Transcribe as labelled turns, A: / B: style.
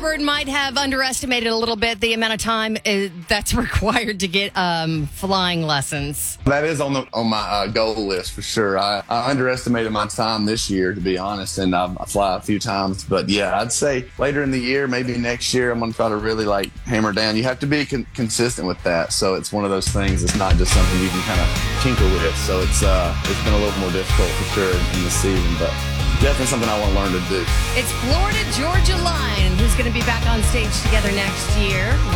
A: Robert might have underestimated a little bit the amount of time that's required to get flying lessons.
B: That is on my goal list for sure. I underestimated my time this year, to be honest, and I fly a few times. But yeah, I'd say later in the year, maybe next year, I'm going to try to really hammer down. You have to be consistent with that. So it's one of those things. It's not just something you can kind of tinker with. So it's been a little more difficult for sure in the season, but definitely something I want to learn to do.
A: It's Florida Georgia Line, who's going to be back on stage together next year.